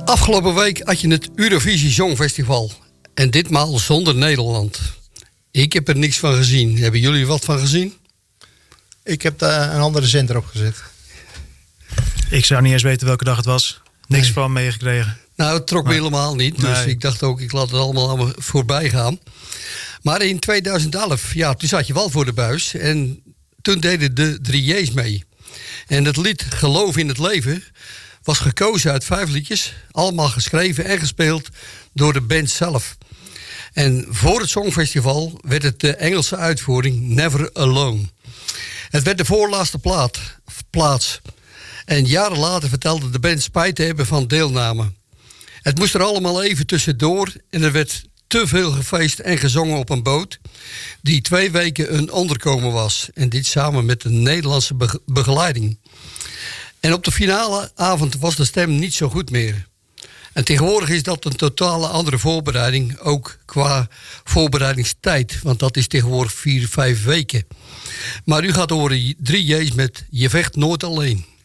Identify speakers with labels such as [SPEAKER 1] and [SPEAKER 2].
[SPEAKER 1] Afgelopen week had je het Eurovisie Songfestival. En ditmaal zonder Nederland. Ik heb er niks van gezien. Hebben jullie wat van gezien?
[SPEAKER 2] Ik heb daar een andere zender op gezet.
[SPEAKER 3] Ik zou niet eens weten welke dag het was. Niks van meegekregen.
[SPEAKER 1] Nou, het trok me helemaal niet. Dus
[SPEAKER 3] Nee.
[SPEAKER 1] ik dacht ook, ik laat het allemaal voorbij gaan. Maar in 2011, ja, toen zat je wel voor de buis. En toen deden de 3J's mee. En het lied Geloof in het Leven was gekozen uit 5 liedjes. Allemaal geschreven en gespeeld door de band zelf. En voor het Songfestival werd het de Engelse uitvoering Never Alone. Het werd de voorlaatste plaats. En jaren later vertelde de band spijt te hebben van deelname. Het moest er allemaal even tussendoor en er werd te veel gefeest en gezongen op een boot die 2 weken een onderkomen was. En dit samen met de Nederlandse begeleiding. En op de finale avond was de stem niet zo goed meer. En tegenwoordig is dat een totale andere voorbereiding, ook qua voorbereidingstijd. Want dat is tegenwoordig 4-5 weken. Maar u gaat horen 3J's met Je vecht nooit alleen.